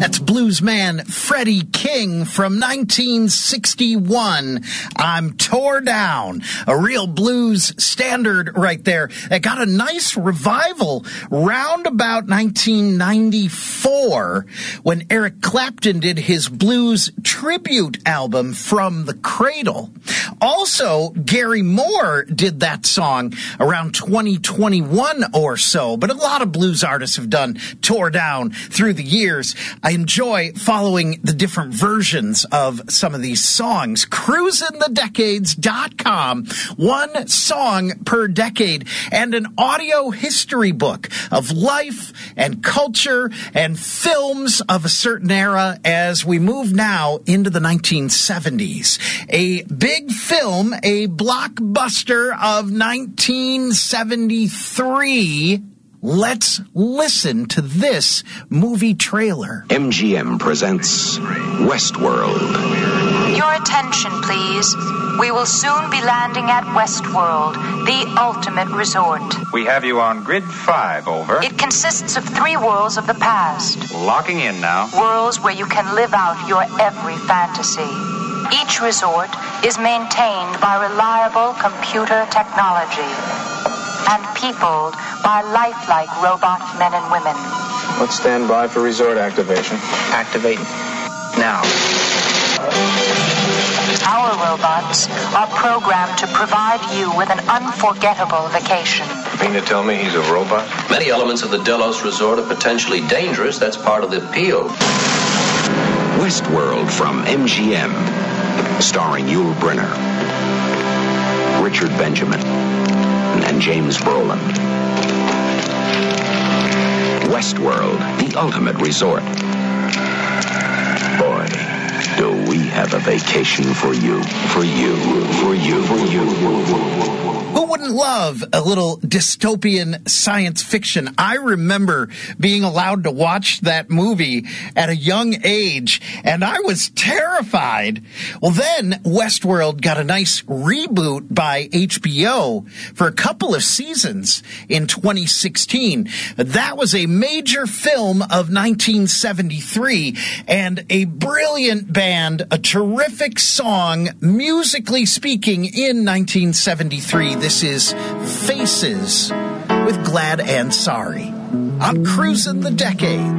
That's bluesman Freddie King from 1961. I'm Tore Down, a real blues standard right there. It got a nice revival round about 1994 when Eric Clapton did his blues tribute album From the Cradle. Also, Gary Moore did that song around 2021 or so, but a lot of blues artists have done Tore Down through the years. I enjoy following the different versions of some of these songs. CruisinTheDecades.com, one song per decade, and an audio history book of life and culture and films of a certain era as we move now into the 1970s. A big film, a blockbuster of 1973. Let's listen to this movie trailer. MGM presents Westworld. Your attention, please. We will soon be landing at Westworld, the ultimate resort. We have you on Grid 5, over. It consists of 3 worlds of the past. Locking in now. Worlds where you can live out your every fantasy. Each resort is maintained by reliable computer technology and peopled by lifelike robot men and women. Let's stand by for resort activation. Activate now. Our robots are programmed to provide you with an unforgettable vacation. You mean to tell me he's a robot? Many elements of the Delos Resort are potentially dangerous. That's part of the appeal. Westworld from MGM. Starring Yul Brynner, Richard Benjamin, and James Brolin. Westworld, the ultimate resort. Boy, do we have a vacation for you, for you, for you, for you. Who wouldn't love a little dystopian science fiction? I remember being allowed to watch that movie at a young age, and I was terrified. Well, then Westworld got a nice reboot by HBO for a couple of seasons in 2016. That was a major film of 1973 and a brilliant band, a terrific song, musically speaking, in 1973. This is Faces with Glad and Sorry. I'm Cruising the Decades.